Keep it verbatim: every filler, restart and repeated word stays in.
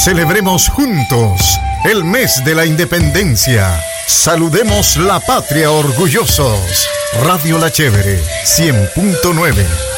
Celebremos juntos el mes de la independencia. Saludemos la patria orgullosos. Radio La Chévere, cien punto nueve.